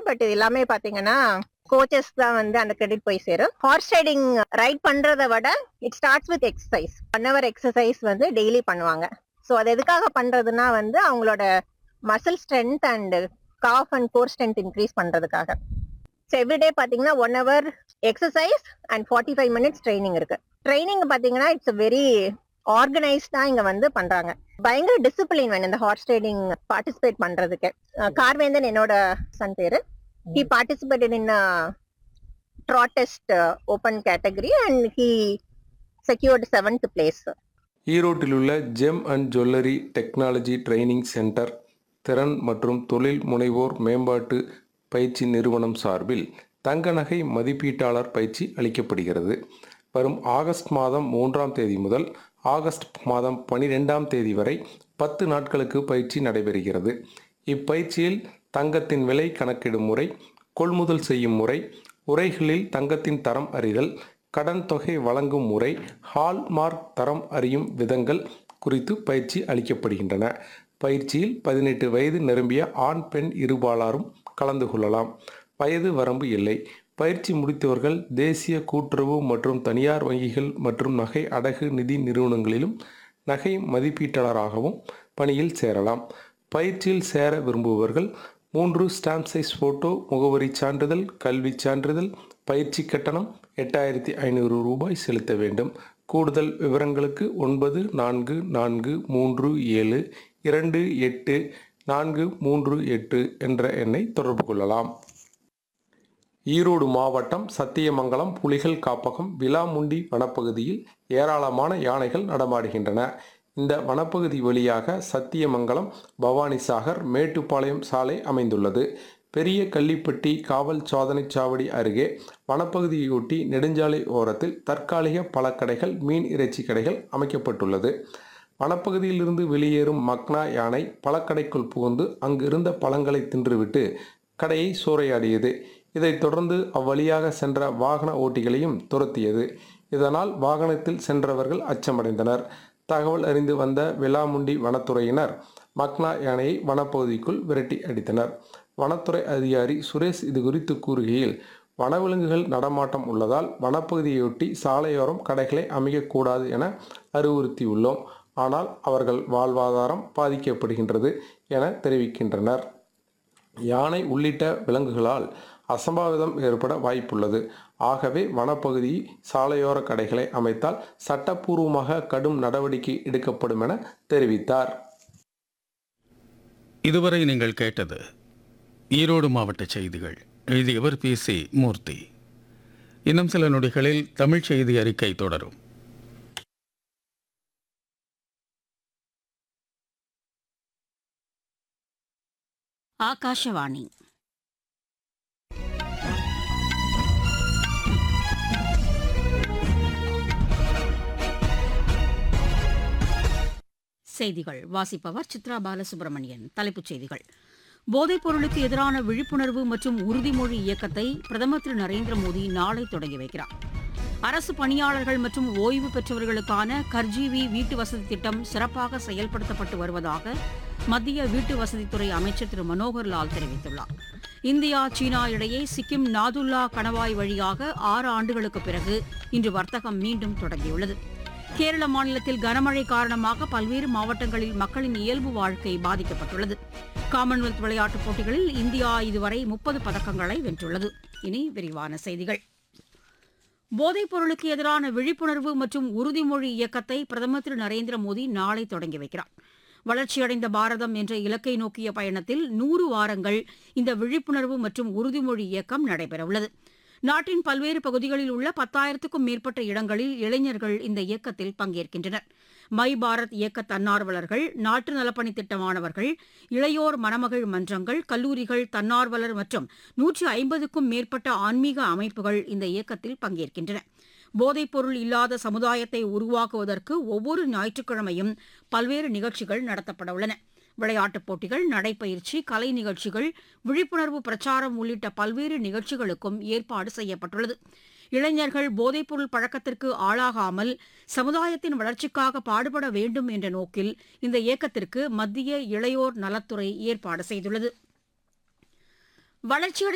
But இது எல்லாமே பாத்தீங்கன்னா கோச்சஸ் தான் வந்து அந்த கிரெடிட் போய் சேரும். ஹார்ஸ் ரைடிங் ரைட் பண்றதை விட it starts with exercise. 1 hour exercise வந்து டெய்லி பண்ணுவாங்க. ஸோ அது எதுக்காக பண்றதுன்னா வந்து அவங்களோட muscle strength and cough and core strength increase பண்றதுக்காக. ஸோ எவ்ரிடே பாத்தீங்கன்னா 1 hour exercise and 45 minutes training இருக்கு. ட்ரைனிங் பாத்தீங்கன்னா இட்ஸ் வெரி ஆர்கனைஸ்டா இங்க வந்து பண்றாங்க. பயங்கர டிசிப்ளின் வேணும் இந்த ஹார்ஸ் ரைடிங் பார்ட்டிசிபேட் பண்றதுக்கு. கார்வேந்தன் என்னோட சன் பேரு. He participated in a trot test open category and he secured 7th place. ஈரோட்டில் உள்ள GeM and jewellery technology training centre திறன் மற்றும் தொழில் முனைவோர் மேம்பாட்டு பயிற்சி நிறுவனம் சார்பில் தங்க நகை மதிப்பீட்டாளர் பயிற்சி அளிக்கப்படுகிறது. வரும் ஆகஸ்ட் மாதம் 3ஆம் தேதி முதல் ஆகஸ்ட் மாதம் 12ஆம் தேதி வரை 10 நாட்களுக்கு பயிற்சி நடைபெறுகிறது. இப்பயிற்சியில் தங்கத்தின் விலை கணக்கிடும் முறை, கொள்முதல் செய்யும் முறை, உறைகளில் தங்கத்தின் தரம் அறிதல், கடன் தொகை வழங்கும் முறை, ஹால்மார்க் தரம் அறியும் விதங்கள் குறித்து பயிற்சி அளிக்கப்படுகின்றன. பயிற்சியில் 18 வயது நிரம்பிய ஆண் பெண் இருபாலாரும் கலந்து கொள்ளலாம். வயது வரம்பு இல்லை. பயிற்சி முடித்தவர்கள் தேசிய கூட்டுறவு மற்றும் தனியார் வங்கிகள் மற்றும் நகை அடகு நிதி நிறுவனங்களிலும் நகை மதிப்பீட்டாளராகவும் பணியில் சேரலாம். பயிற்சியில் சேர விரும்புபவர்கள் 3 ஸ்டாம்ப் சைஸ் போட்டோ, முகவரி சான்றிதழ், கல்வி சான்றிதழ், பயிற்சி கட்டணம் 8500 ரூபாய் செலுத்த வேண்டும். கூடுதல் விவரங்களுக்கு 9437284438 என்ற எண்ணை தொடர்பு கொள்ளலாம். ஈரோடு மாவட்டம் சத்தியமங்கலம் புலிகள் காப்பகம் விலாமுண்டி வனப்பகுதியில் ஏராளமான யானைகள் நடமாடுகின்றன. இந்த வனப்பகுதி வழியாக சத்தியமங்கலம், பவானிசாகர், மேட்டுப்பாளையம் சாலை அமைந்துள்ளது. பெரிய கள்ளிப்பட்டி காவல் சோதனை சாவடி அருகே வனப்பகுதியொட்டி நெடுஞ்சாலை ஓரத்தில் தற்காலிக பழக்கடைகள், மீன் இறைச்சி கடைகள் அமைக்கப்பட்டுள்ளது. வனப்பகுதியிலிருந்து வெளியேறும் மக்னா யானை பழக்கடைக்குள் புகுந்து அங்கிருந்த பழங்களை தின்றுவிட்டு கடையை சூறையாடியது. இதைத் தொடர்ந்து அவ்வழியாக சென்ற வாகன ஓட்டிகளையும் துரத்தியது. இதனால் வாகனத்தில் சென்றவர்கள் அச்சமடைந்தனர். தகவல் அறிந்து வந்த விலாமுண்டி வனத்துறையினர் மக்னா யானையை வனப்பகுதிக்குள் விரட்டி அடித்தனர். வனத்துறை அதிகாரி சுரேஷ் இது குறித்து கூறுகையில், வனவிலங்குகள் நடமாட்டம் உள்ளதால் வனப்பகுதியொட்டி சாலையோரம் கடைகளை அமைக்கக்கூடாது என அறிவுறுத்தியுள்ளோம். ஆனால் அவர்கள் வாழ்வாதாரம் பாதிக்கப்படுகின்றது என தெரிவிக்கின்றனர். யானை உள்ளிட்ட விலங்குகளால் அசம்பாவிதம் ஏற்பட வாய்ப்புள்ளது. ஆகவே வனப்பகுதி சாலையோர கடைகளை அமைத்தால் சட்டப்பூர்வமாக கடும் நடவடிக்கை எடுக்கப்படும் என தெரிவித்தார். இதுவரை நீங்கள் கேட்டது ஈரோடு மாவட்ட செய்திகள். எழுதியவர் PC மூர்த்தி. இன்னும் சில நொடிகளில் தமிழ் செய்தி அறிக்கை தொடரும். ஆகாஷவாணி. செய்திகள் வாசிப்பவர் சித்ரா பாலசுப்ரமணியன். தலைப்புச் செய்திகள். போதைப் பொருளுக்கு எதிரான விழிப்புணர்வு மற்றும் உறுதிமொழி இயக்கத்தை பிரதமர் திரு நரேந்திர மோடி நாளை தொடங்கி வைக்கிறார். அரசு பணியாளர்கள் மற்றும் ஓய்வு பெற்றவர்களுக்கான கர்ஜீவி வீட்டு வசதி திட்டம் சிறப்பாக செயல்படுத்தப்பட்டு வருவதாக மத்திய வீட்டு வசதித்துறை அமைச்சர் திரு மனோகர் லால் தெரிவித்துள்ளார். இந்தியா, சீனா இடையே சிக்கிம் நாதுல்லா கணவாய் வழியாக 6 ஆண்டுகளுக்கு பிறகு இன்று வர்த்தகம் மீண்டும் தொடங்கியுள்ளது. கேரள மாநிலத்தில் கனமழை காரணமாக பல்வேறு மாவட்டங்களில் மக்களின் இயல்பு வாழ்க்கை பாதிக்கப்பட்டுள்ளது. காமன்வெல்த் விளையாட்டுப் போட்டிகளில் இந்தியா இதுவரை 30 பதக்கங்களை வென்றுள்ளது. இனி விரிவான செய்திகள். போதைப் பொருளுக்கு எதிரான விழிப்புணர்வு மற்றும் உறுதிமொழி இயக்கத்தை பிரதமர் திரு நரேந்திர மோடி நாளை தொடங்கி வைக்கிறார். வளர்ச்சியடைந்த பாரதம் என்ற இலக்கை நோக்கிய பயணத்தில் 100 வாரங்கள் இந்த விழிப்புணர்வு மற்றும் உறுதிமொழி இயக்கம் நடைபெறவுள்ளது. நாட்டின் பல்வேறு பகுதிகளில் உள்ள 10,000க்கும் மேற்பட்ட இடங்களில் இளைஞர்கள் இந்த இயக்கத்தில் பங்கேற்கின்றனர். மை பாரத் இயக்க தன்னார்வலர்கள், நாட்டு நலப்பணி திட்ட மாணவர்கள், இளையோர் மணமகள் மன்றங்கள், கல்லூரிகள், தன்னார்வலர் மற்றும் 150க்கும் மேற்பட்ட ஆன்மீக அமைப்புகள் இந்த இயக்கத்தில் பங்கேற்கின்றன. போதைப் பொருள் இல்லாத சமுதாயத்தை உருவாக்குவதற்கு ஒவ்வொரு ஞாயிற்றுக்கிழமையும் பல்வேறு நிகழ்ச்சிகள் நடத்தப்படவுள்ளன. விளையாட்டுப் போட்டிகள், நடைப்பயிற்சி, கலை நிகழ்ச்சிகள், விழிப்புணர்வு பிரச்சாரம் உள்ளிட்ட பல்வேறு நிகழ்ச்சிகளுக்கும் ஏற்பாடு செய்யப்பட்டுள்ளது. இளைஞர்கள் போதைப்பொருள் பழக்கத்திற்கு ஆளாகாமல் சமுதாயத்தின் வளர்ச்சிக்காக பாடுபட வேண்டும் என்ற நோக்கில் இந்த இயக்கத்திற்கு மத்திய இளையோர் நலத்துறை ஏற்பாடு செய்துள்ளது. வளர்ச்சியடைந்த